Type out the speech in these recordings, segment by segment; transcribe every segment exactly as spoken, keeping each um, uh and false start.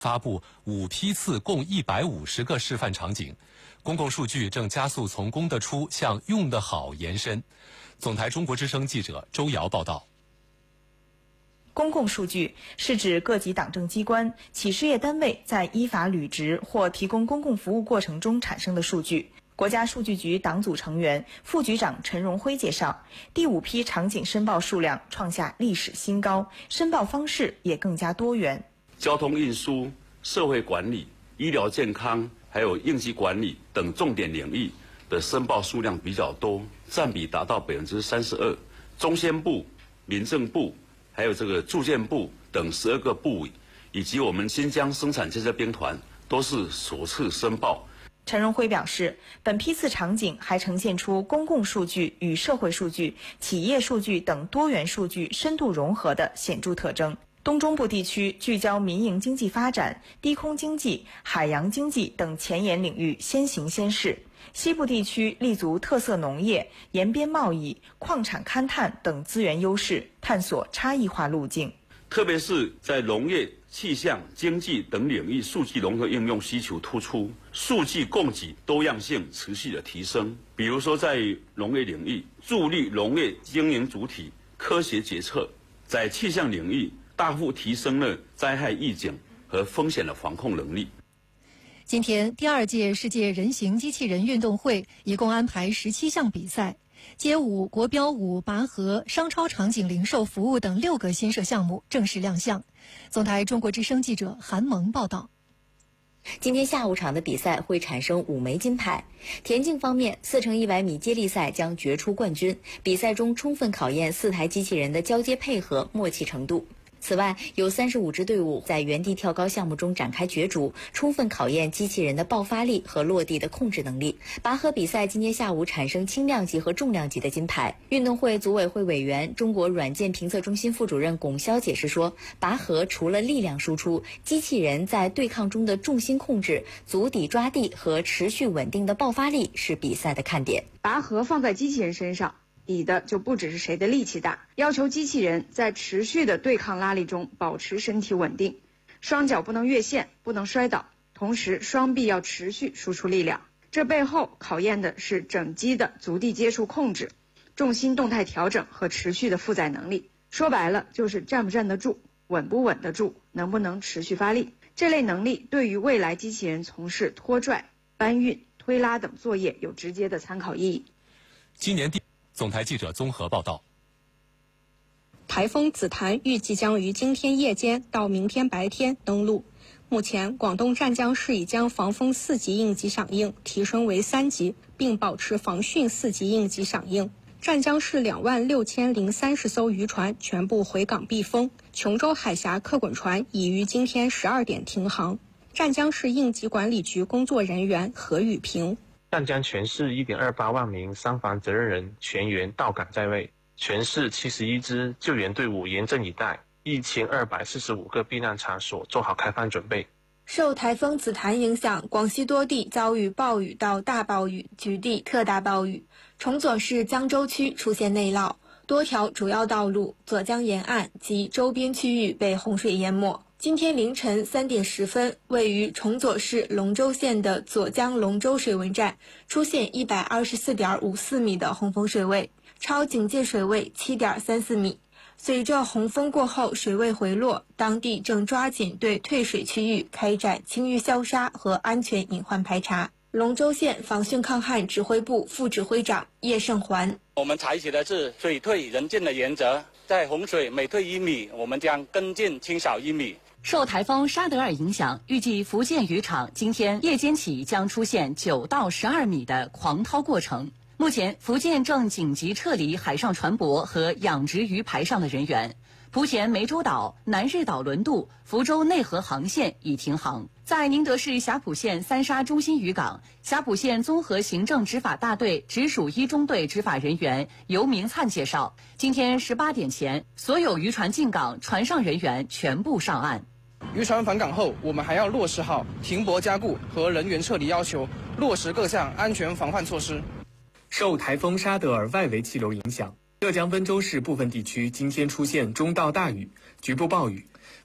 发布五批次共一百五十个示范场景，公共数据正加速从供得出向用得好延伸。总台中国之声记者周瑶报道。 公共数据是指各级党政机关、企事业单位在依法履职或提供公共服务过程中产生的数据。国家数据局党组成员、副局长陈荣辉介绍，第五批场景申报数量创下历史新高，申报方式也更加多元。 交通运输、社会管理、医疗健康，还有应急管理等重点领域的申报数量比较多，占比达到百分之三十二。中宣部、民政部，还有这个住建部等十二个部委，以及我们新疆生产建设兵团，都是首次申报。 陈荣辉表示，本批次场景还呈现出公共数据与社会数据、企业数据等多元数据深度融合的显著特征。东中部地区聚焦民营经济发展、低空经济、海洋经济等前沿领域先行先试；西部地区立足特色农业、沿边贸易、矿产勘探等资源优势，探索差异化路径。 特别是在农业、气象、经济等领域，数据融合应用需求突出，数据供给多样性持续的提升。比如说，在农业领域，助力农业经营主体科学决策；在气象领域，大幅提升了灾害预警和风险的防控能力。 今天，第二届世界人形机器人运动会一共安排十七项比赛，街舞、国标舞、拔河、商超场景零售服务等六个新设项目正式亮相。总台中国之声记者韩萌报道。 今天下午场的比赛会产生五枚金牌。田径方面，四乘一百米接力赛将决出冠军，比赛中充分考验四台机器人的交接配合、默契程度。此外，有三十五支队伍在原地跳高项目中展开角逐，充分考验机器人的爆发力和落地的控制能力。拔河比赛今天下午产生轻量级和重量级的金牌。运动会组委会委员、中国软件评测中心副主任龚潇解释说，拔河除了力量输出，机器人在对抗中的重心控制、足底抓地和持续稳定的爆发力是比赛的看点。 拔河放在机器人身上，比的就不只是谁的力气大，要求机器人在持续的对抗拉力中保持身体稳定，双脚不能越线，不能摔倒，同时双臂要持续输出力量。这背后考验的是整机的足地接触控制、重心动态调整和持续的负载能力。说白了就是站不站得住，稳不稳得住，能不能持续发力。这类能力对于未来机器人从事拖拽、搬运、推拉等作业有直接的参考意义。 今年第总台记者综合报道。 台风紫檀预计将于今天夜间到明天白天登陆。目前，广东湛江市已将防风四级应急响应提升为三级，并保持防汛四级应急响应。湛江市两万六千零三十艘渔船全部回港避风，琼州海峡客滚船已于今天十二点停航。湛江市应急管理局工作人员何宇平。 湛江全市 一点二八万名伤防责任人全员到岗在位，全市七十一支救援队伍严阵以待，一千二百四十五个避难场所做好开放准备。 受台风紫檀影响，广西多地遭遇暴雨到大暴雨，局地特大暴雨。崇左市江州区出现内涝，多条主要道路、左江沿岸及周边区域被洪水淹没。今天凌晨三点十分，位于崇左市龙州县的左江龙州水文站出现一百二十四点五四米的洪峰水位，超警戒水位七点三四米。随着洪峰过后水位回落，当地正抓紧对退水区域开展清淤消杀和安全隐患排查。龙州县防汛抗旱指挥部副指挥长叶胜环： 我们采取的是水退人进的原则，在洪水每退一米，我们将跟进清扫一米。 受台风沙德尔影响，预计福建渔场今天夜间起将出现九到十二米的狂涛过程。目前，福建正紧急撤离海上船舶和养殖鱼排上的人员。莆田湄洲岛、南日岛轮渡、福州内河航线已停航。在宁德市霞浦县三沙中心渔港，霞浦县综合行政执法大队直属一中队执法人员尤明灿介绍，今天十八点前，所有渔船进港，船上人员全部上岸。 渔船返港后，我们还要落实好停泊加固和人员撤离要求，落实各项安全防范措施。 受台风沙德尔外围气流影响，浙江温州市部分地区今天出现中到大雨，局部暴雨。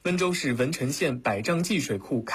温州市文成县百丈记水库